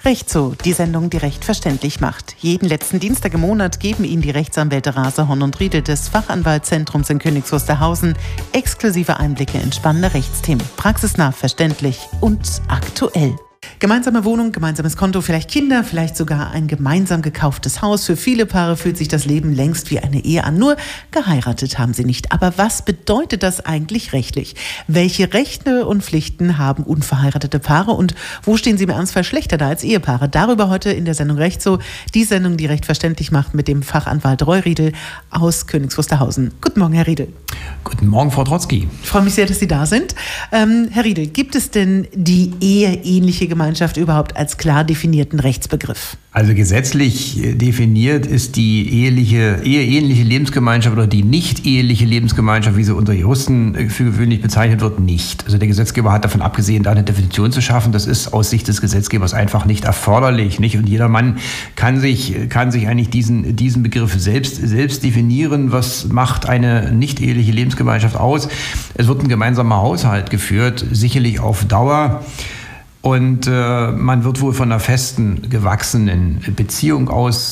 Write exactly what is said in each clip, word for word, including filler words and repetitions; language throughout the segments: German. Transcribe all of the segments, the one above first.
Recht so, die Sendung, die Recht verständlich macht. Jeden letzten Dienstag im Monat geben Ihnen die Rechtsanwälte Rase, Horn und Riedel des Fachanwaltszentrums in Königs Wusterhausen exklusive Einblicke in spannende Rechtsthemen. Praxisnah, verständlich und aktuell. Gemeinsame Wohnung, gemeinsames Konto, vielleicht Kinder, vielleicht sogar ein gemeinsam gekauftes Haus. Für viele Paare fühlt sich das Leben längst wie eine Ehe an. Nur geheiratet haben sie nicht. Aber was bedeutet das eigentlich rechtlich? Welche Rechte und Pflichten haben unverheiratete Paare und wo stehen sie im Ernstfall schlechter da als Ehepaare? Darüber heute in der Sendung Recht so. Die Sendung, die Recht verständlich macht mit dem Fachanwalt Roy Riedel aus Königs Wusterhausen. Guten Morgen, Herr Riedel. Guten Morgen, Frau Trotzki. Ich freue mich sehr, dass Sie da sind. Ähm, Herr Riedel, gibt es denn die eheähnliche Gemeinschaft überhaupt als klar definierten Rechtsbegriff? Also gesetzlich definiert ist die eheliche, eheähnliche Lebensgemeinschaft oder die nicht eheliche Lebensgemeinschaft, wie sie unter Juristen für gewöhnlich bezeichnet wird, nicht. Also der Gesetzgeber hat davon abgesehen, da eine Definition zu schaffen. Das ist aus Sicht des Gesetzgebers einfach nicht erforderlich, nicht? Und jeder Mann kann sich, kann sich eigentlich diesen, diesen Begriff selbst, selbst definieren. Was macht eine nicht eheliche Lebensgemeinschaft aus? Es wird ein gemeinsamer Haushalt geführt, sicherlich auf Dauer. Und äh, man wird wohl von einer festen, gewachsenen Beziehung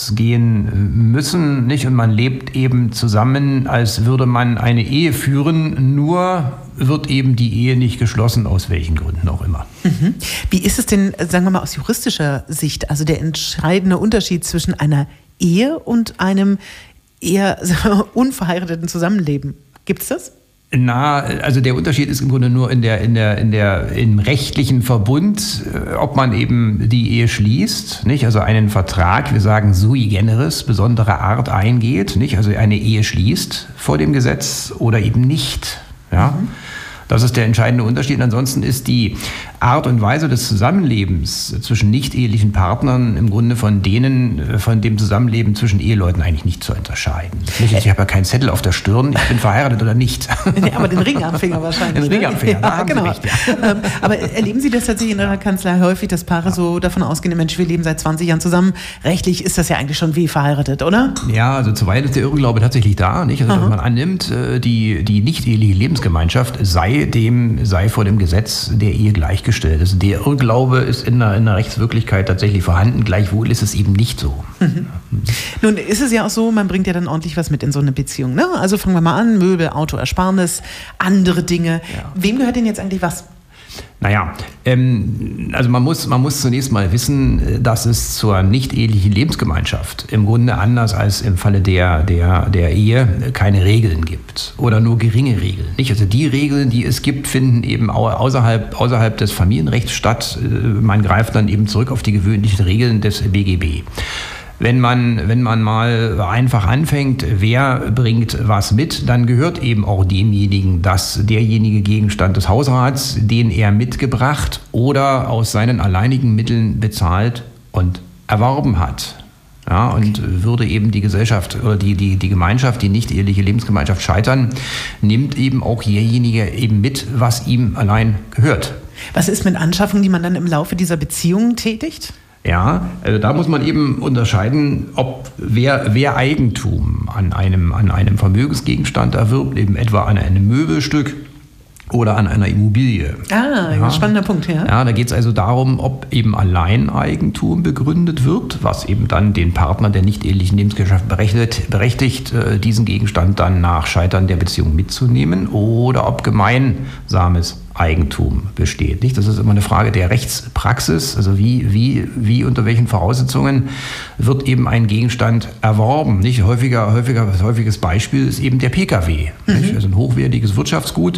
ausgehen müssen, nicht? Und man lebt eben zusammen, als würde man eine Ehe führen, nur wird eben die Ehe nicht geschlossen, aus welchen Gründen auch immer. Mhm. Wie ist es denn, sagen wir mal, aus juristischer Sicht, also der entscheidende Unterschied zwischen einer Ehe und einem eher unverheirateten Zusammenleben? Gibt es das? Na, also der Unterschied ist im Grunde nur in der, in der, in der, im rechtlichen Verbund, ob man eben die Ehe schließt, nicht? Also einen Vertrag, wir sagen sui generis, besondere Art eingeht, nicht? Also eine Ehe schließt vor dem Gesetz oder eben nicht, ja. Mhm. Das ist der entscheidende Unterschied. Ansonsten ist die Art und Weise des Zusammenlebens zwischen nicht-ehelichen Partnern im Grunde von denen, von dem Zusammenleben zwischen Eheleuten eigentlich nicht zu unterscheiden. Ich habe ja keinen Zettel auf der Stirn, ich bin verheiratet oder nicht. Nee, aber den Ring am Finger wahrscheinlich. Den Ring am Finger, ja, genau. Recht, ja. Aber erleben Sie das tatsächlich in Ihrer Kanzlei häufig, dass Paare ja. so davon ausgehen, Mensch, wir leben seit zwanzig Jahren zusammen. Rechtlich ist das ja eigentlich schon wie verheiratet, oder? Ja, also zuweilen ist der Irrglaube tatsächlich da, nicht? Also, dass man annimmt, die, die nicht-eheliche Lebensgemeinschaft sei dem, sei vor dem Gesetz der Ehe gleichgestellt. Also der Irrglaube ist in der, in der Rechtswirklichkeit tatsächlich vorhanden, gleichwohl ist es eben nicht so. Mhm. Nun ist es ja auch so, man bringt ja dann ordentlich was mit in so eine Beziehung, ne? Also fangen wir mal an, Möbel, Auto, Ersparnis, andere Dinge. Ja. Wem gehört denn jetzt eigentlich was? Naja, ähm, also man muss, man muss zunächst mal wissen, dass es zur nicht-ehelichen Lebensgemeinschaft im Grunde anders als im Falle der, der, der Ehe keine Regeln gibt oder nur geringe Regeln. Nicht? Also die Regeln, die es gibt, finden eben außerhalb, außerhalb des Familienrechts statt. Man greift dann eben zurück auf die gewöhnlichen Regeln des B G B. Wenn man, wenn man mal einfach anfängt, wer bringt was mit, dann gehört eben auch demjenigen, dass derjenige Gegenstand des Hausrats, den er mitgebracht oder aus seinen alleinigen Mitteln bezahlt und erworben hat. Ja, und okay. würde eben die Gesellschaft oder die, die, die Gemeinschaft, die nicht eheliche Lebensgemeinschaft scheitern, nimmt eben auch derjenige eben mit, was ihm allein gehört. Was ist mit Anschaffungen, die man dann im Laufe dieser Beziehung tätigt? Ja, also da muss man eben unterscheiden, ob wer, wer Eigentum an einem, an einem Vermögensgegenstand erwirbt, eben etwa an einem Möbelstück oder an einer Immobilie. Ah, ja. Spannender Punkt, ja. Ja, da geht es also darum, ob eben Alleineigentum begründet wird, was eben dann den Partner der nicht-ehelichen Lebensgemeinschaft berechtigt, berechtigt, diesen Gegenstand dann nach Scheitern der Beziehung mitzunehmen oder ob gemeinsames Eigentum besteht. Nicht? Das ist immer eine Frage der Rechtspraxis, also wie, wie, wie unter welchen Voraussetzungen wird eben ein Gegenstand erworben. Nicht? Häufiger, häufiger, häufiges Beispiel ist eben der P K W. Mhm. Nicht? Also ein hochwertiges Wirtschaftsgut.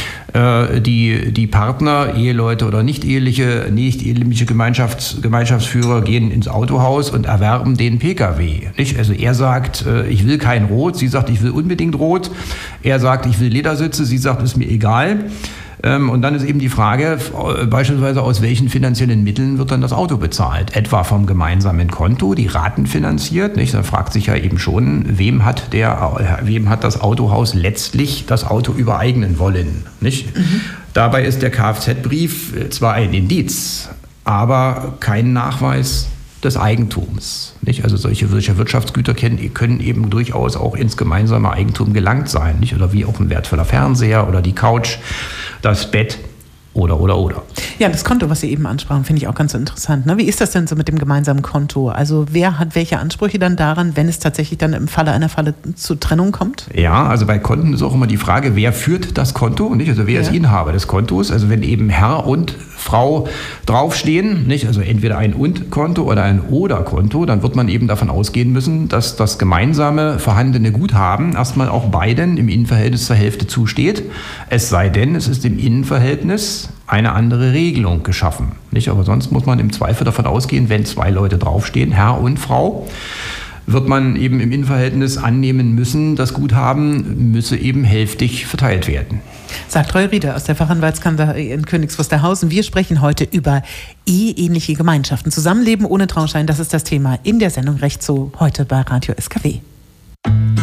Die, die Partner, Eheleute oder nicht-eheliche, nicht-eheliche Gemeinschafts, Gemeinschaftsführer gehen ins Autohaus und erwerben den P K W. Nicht? Also er sagt, ich will kein Rot, sie sagt, ich will unbedingt Rot. Er sagt, ich will Ledersitze, sie sagt, ist mir egal. Und dann ist eben die Frage, beispielsweise aus welchen finanziellen Mitteln wird dann das Auto bezahlt? Etwa vom gemeinsamen Konto, die Raten finanziert, nicht? Da fragt sich ja eben schon, wem hat, der, wem hat das Autohaus letztlich das Auto übereignen wollen? Nicht? Mhm. Dabei ist der Kfz-Brief zwar ein Indiz, aber kein Nachweis des Eigentums. Nicht? Also solche, solche Wirtschaftsgüter können, können eben durchaus auch ins gemeinsame Eigentum gelangt sein. Nicht? Oder wie auch ein wertvoller Fernseher oder die Couch, das Bett Oder, oder, oder. Ja, das Konto, was Sie eben ansprachen, finde ich auch ganz interessant. Ne? Wie ist das denn so mit dem gemeinsamen Konto? Also wer hat welche Ansprüche dann daran, wenn es tatsächlich dann im Falle einer Falle zur Trennung kommt? Ja, also bei Konten ist auch immer die Frage, wer führt das Konto? Nicht? Also wer ja. ist Inhaber des Kontos? Also wenn eben Herr und Frau draufstehen, nicht? Also entweder ein Und-Konto oder ein Oder-Konto, dann wird man eben davon ausgehen müssen, dass das gemeinsame vorhandene Guthaben erstmal auch beiden im Innenverhältnis zur Hälfte zusteht. Es sei denn, es ist im Innenverhältnis eine andere Regelung geschaffen. Nicht? Aber sonst muss man im Zweifel davon ausgehen, wenn zwei Leute draufstehen, Herr und Frau, wird man eben im Innenverhältnis annehmen müssen, das Guthaben müsse eben hälftig verteilt werden. Sagt Roy Rieder aus der Fachanwaltskanzlei in Königs Wusterhausen. Wir sprechen heute über eheähnliche Gemeinschaften. Zusammenleben ohne Trauschein, das ist das Thema in der Sendung Recht so heute bei Radio S K W.